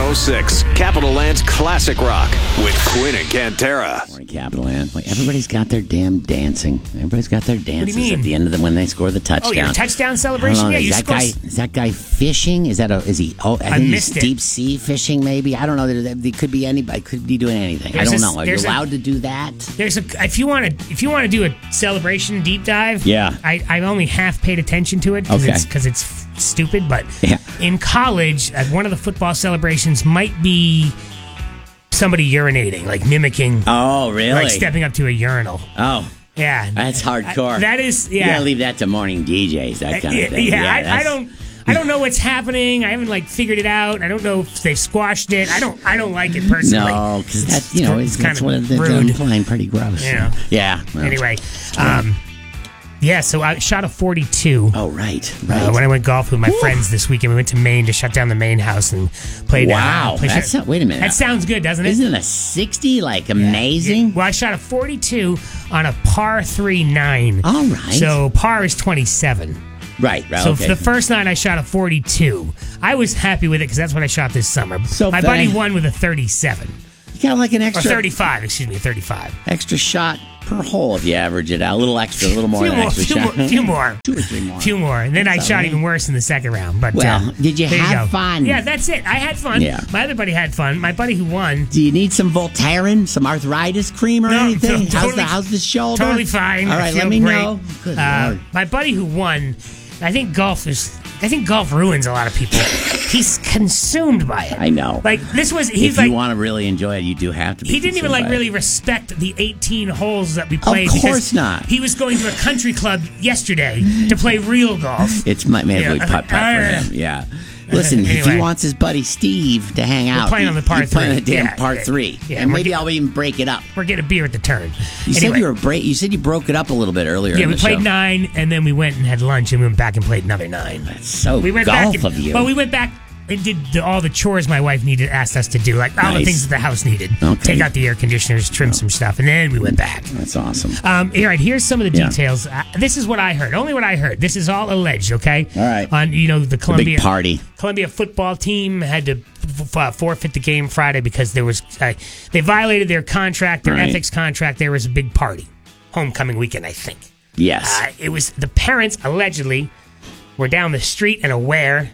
106, Capital Land's Classic Rock with Quinn and Cantera. Morning, Capital Land. Like, everybody's got their damn dancing. Everybody's got their dances mean? at the end of when they score the touchdown. Oh, your touchdown celebration? Yeah, is that guy fishing? Is he? Oh, I think he's deep sea fishing. Maybe, I don't know. There could be anybody. Could be doing anything. I don't know. Are you allowed to do that? If you want to do a celebration deep dive. Yeah. I only half paid attention to it because it's stupid. But in college, at one of the football celebrations might be somebody urinating, like mimicking. Oh, really? Like stepping up to a urinal. Oh. Yeah. That's hardcore. That is, yeah. You gotta leave that to morning DJs, that kind of thing. Yeah, I don't know what's happening. I haven't figured it out. I don't know if they've squashed it. I don't like it personally. No, because that's kind of one of the rude. implying pretty gross. Yeah. Yeah. Well. Anyway, so I shot a 42. Oh, right. When I went golf with my friends this weekend, we went to Maine to shut down the Maine house and played. Wow. Wait a minute. That sounds good, doesn't it? Isn't it a 60? Like, amazing? Yeah. Well, I shot a 42 on a par 3-9. All right. So par is 27. Right. So for the first night, I shot a 42. I was happy with it because that's what I shot this summer. So my buddy won with a 37. You got like an extra... Or 35, excuse me, 35. Extra shot per hole if you average it out. A little extra, a little more than extra shot. Few more. 2 or 3 more. Few more. And then I shot even worse in the second round. But did you have fun? Yeah, that's it. I had fun. Yeah. My other buddy had fun. My buddy who won... Do you need some Voltaren, some arthritis cream or anything? How's the shoulder? Totally fine. All right, let me know. Good Lord. My buddy who won... I think golf ruins a lot of people. He's consumed by it. I know. Like this was. If you want to really enjoy it, you do have to be. He didn't even really respect the 18 holes that we played. Of course not. He was going to a country club yesterday to play real golf. It's maybe putt for him. Yeah. Listen, if he wants his buddy Steve to hang out, playing on the par 3. Playing on the damn par 3. Yeah, and maybe I'll even break it up. We're getting a beer at the turn. You said you broke it up a little bit earlier. Yeah, we played 9, and then we went and had lunch, and we went back and played another 9. That's so golf of you. Well, we went back and did all the chores my wife asked us to do, like all the things that the house needed. Okay. Take out the air conditioners, trim some stuff, and then we went back. That's awesome. All right, here's some of the details. This is what I heard. Only what I heard. This is all alleged, okay? All right. On the Columbia big party. Columbia football team had to forfeit the game Friday because there was they violated their contract, their ethics contract. There was a big party, homecoming weekend, I think. Yes. It was the parents allegedly were down the street and aware.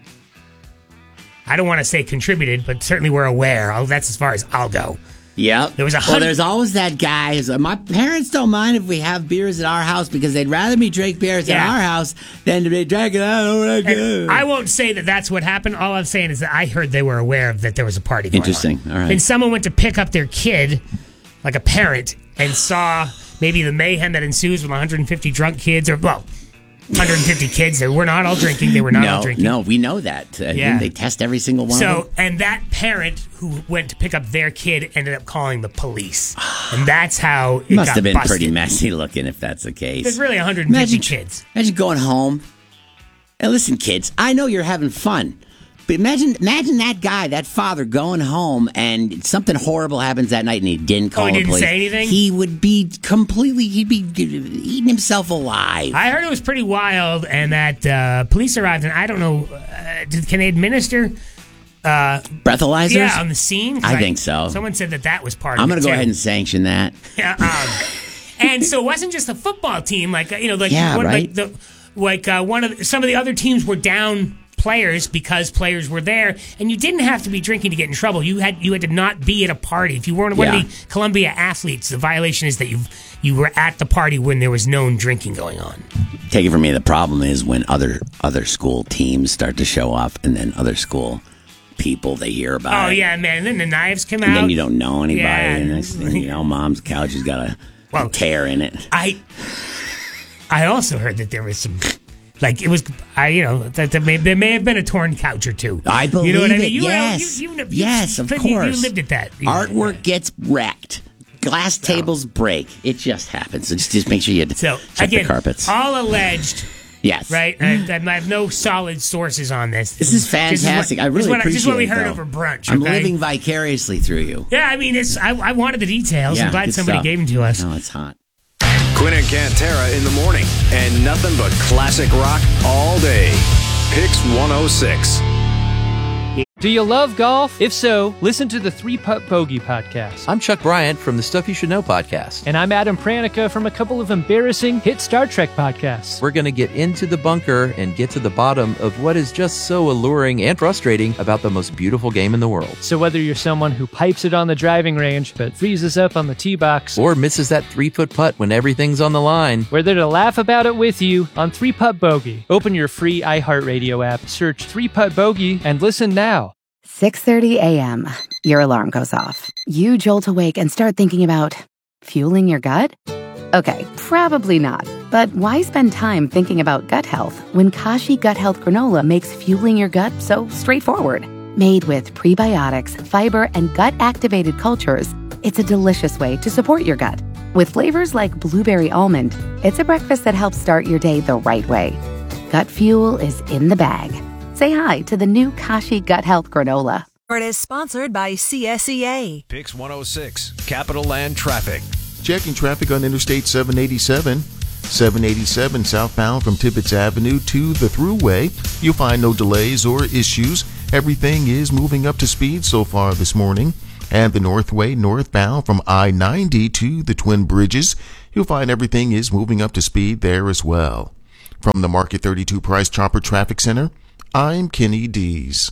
I don't want to say contributed, but certainly we're aware. That's as far as I'll go. Yeah. There's always that guy who's my parents don't mind if we have beers at our house because they'd rather me drink beers at our house than to be drinking out. I won't say that that's what happened. All I'm saying is that I heard they were aware of that there was a party going Interesting. on. All right. And someone went to pick up their kid, like a parent, and saw maybe the mayhem that ensues with 150 drunk kids, 150 kids. They were not all drinking. They were not all drinking. No, we know that. They test every single one of them. And that parent who went to pick up their kid ended up calling the police. And that's how it must got have been busted. pretty messy looking if that's the case. There's really 150 kids. Imagine going home. And listen, kids, I know you're having fun. But imagine that guy, that father, going home and something horrible happens that night and he didn't call the police. He didn't say anything? He would be he'd be eating himself alive. I heard it was pretty wild and that police arrived and I don't know, can they administer breathalyzers? Yeah, on the scene? I think so. Someone said that was part of it. I'm going to go ahead and sanction that. And so it wasn't just the football team, some of the other teams were down players because players were there, and you didn't have to be drinking to get in trouble. You had to not be at a party. If you weren't one of the Columbia athletes, the violation is that you were at the party when there was known drinking going on. Take it from me, the problem is when other school teams start to show up, and then other school people they hear about. Oh yeah, man! And then the knives come out, and then you don't know anybody, and Yeah. next thing mom's couch has got a tear in it. I also heard that there was some. Like it was, that there may have been a torn couch or two. I believe you know what I mean? Yes, yes, of course. You lived at that. Artwork gets wrecked. Glass tables break. It just happens. So just make sure you check the carpets. All alleged. Yes. Right? I have no solid sources on this. This is fantastic. I really appreciate it. This is what we heard over brunch. I'm living vicariously through you. Yeah, I mean, I wanted the details. I'm glad somebody gave them to us. No, it's hot. Quinn and Cantera in the morning, and nothing but classic rock all day. Pix 106. Do you love golf? If so, listen to the 3-Putt Bogey podcast. I'm Chuck Bryant from the Stuff You Should Know podcast. And I'm Adam Pranica from a couple of embarrassing hit Star Trek podcasts. We're going to get into the bunker and get to the bottom of what is just so alluring and frustrating about the most beautiful game in the world. So whether you're someone who pipes it on the driving range but freezes up on the tee box, or misses that 3-foot putt when everything's on the line, we're there to laugh about it with you on 3-Putt Bogey. Open your free iHeartRadio app, search 3-Putt Bogey, and listen now. 6:30 a.m. Your alarm goes off. You jolt awake and start thinking about fueling your gut? Okay, probably not. But why spend time thinking about gut health when Kashi Gut Health Granola makes fueling your gut so straightforward? Made with prebiotics, fiber, and gut-activated cultures, it's a delicious way to support your gut. With flavors like blueberry almond, it's a breakfast that helps start your day the right way. Gut fuel is in the bag. Say hi to the new Kashi Gut Health Granola. It is sponsored by CSEA. Pix 106, Capital Land Traffic. Checking traffic on Interstate 787. 787 southbound from Tibbetts Avenue to the Thruway. You'll find no delays or issues. Everything is moving up to speed so far this morning. And the Northway northbound from I-90 to the Twin Bridges. You'll find everything is moving up to speed there as well. From the Market 32 Price Chopper Traffic Center, I'm Kenny Dees.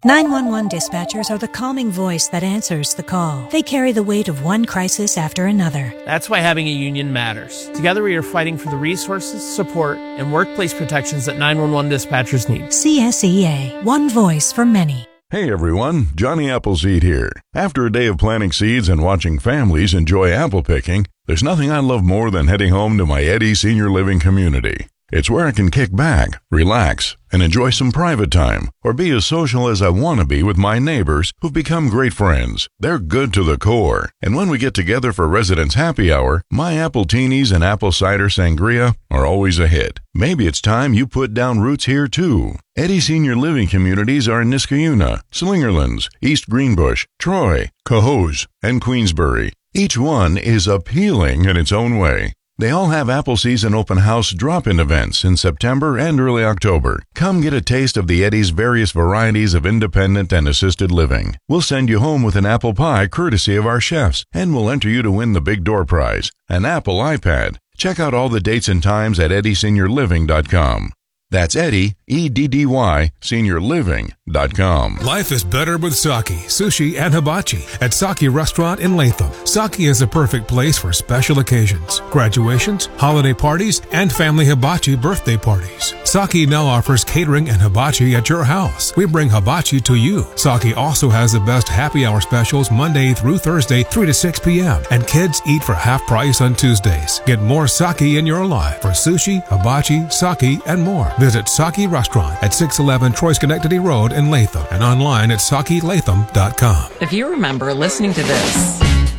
911 dispatchers are the calming voice that answers the call. They carry the weight of one crisis after another. That's why having a union matters. Together we are fighting for the resources, support, and workplace protections that 911 dispatchers need. CSEA, one voice for many. Hey everyone, Johnny Appleseed here. After a day of planting seeds and watching families enjoy apple picking, there's nothing I love more than heading home to my Eddie Senior Living community. It's where I can kick back, relax, and enjoy some private time, or be as social as I want to be with my neighbors who've become great friends. They're good to the core. And when we get together for residents' happy hour, my apple teenies and apple cider sangria are always a hit. Maybe it's time you put down roots here too. Eddie Senior Living communities are in Niskayuna, Slingerlands, East Greenbush, Troy, Cohoes, and Queensbury. Each one is appealing in its own way. They all have apple season open house drop-in events in September and early October. Come get a taste of the Eddie's various varieties of independent and assisted living. We'll send you home with an apple pie courtesy of our chefs, and we'll enter you to win the big door prize, an Apple iPad. Check out all the dates and times at EddieSeniorLiving.com. That's Eddie, E-D-D-Y, SeniorLiving.com. Life is better with sake, sushi, and hibachi at Sake Restaurant in Latham. Sake is a perfect place for special occasions, graduations, holiday parties, and family hibachi birthday parties. Sake now offers catering and hibachi at your house. We bring hibachi to you. Sake also has the best happy hour specials Monday through Thursday, 3 to 6 p.m. And kids eat for half price on Tuesdays. Get more sake in your life for sushi, hibachi, sake, and more. Visit Sake Restaurant at 611 Troy Schenectady Road in Latham and online at sakelatham.com. If you remember listening to this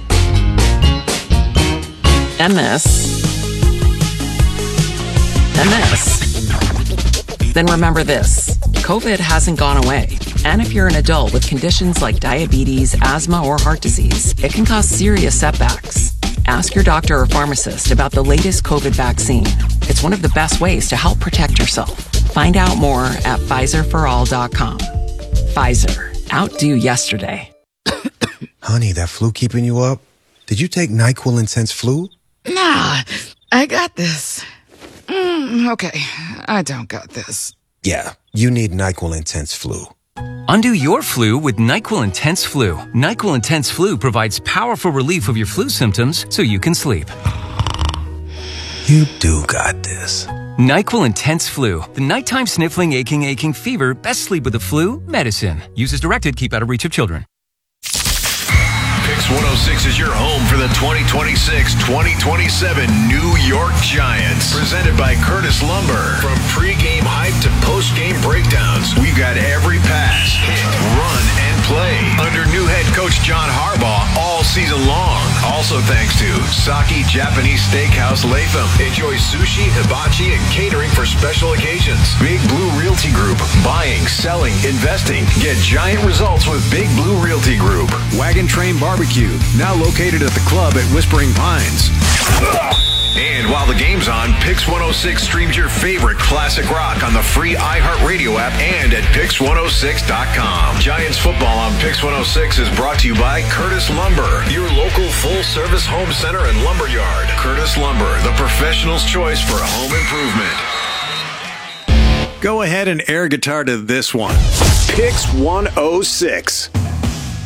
and this and this, then remember this. COVID hasn't gone away. And if you're an adult with conditions like diabetes, asthma, or heart disease, it can cause serious setbacks. Ask your doctor or pharmacist about the latest COVID vaccine. It's one of the best ways to help protect yourself. Find out more at PfizerForAll.com. Pfizer. Outdo yesterday. Honey, that flu keeping you up? Did you take NyQuil Intense Flu? Nah, I got this. Okay, I don't got this. Yeah, you need NyQuil Intense Flu. Undo your flu with NyQuil Intense Flu. NyQuil Intense Flu provides powerful relief of your flu symptoms so you can sleep. You do got this. NyQuil Intense Flu. The nighttime sniffling, aching fever. Best sleep with the flu medicine. Use as directed. Keep out of reach of children. Pix 106 is your home for the 2026-2027 New York Giants. Presented by Curtis Lumber. From pregame hype to postgame breakdowns, we've got every pass, hit, run, and play under new head coach John Harbaugh all season long. Also thanks to Sake Japanese Steakhouse Latham. Enjoy sushi, hibachi, and catering for special occasions. Big Blue Realty Group. Buying, selling, investing. Get giant results with Big Blue Realty Group. Wagon Train Barbecue. Now located at the club at Whispering Pines. And while the game's on, Pix 106 streams your favorite classic rock on the free iHeartRadio app and at Pix106.com. Giants football on Pix 106 is brought to you by Curtis Lumber, your local full-service home center and lumber yard. Curtis Lumber, the professional's choice for home improvement. Go ahead and air guitar to this one. Pix 106.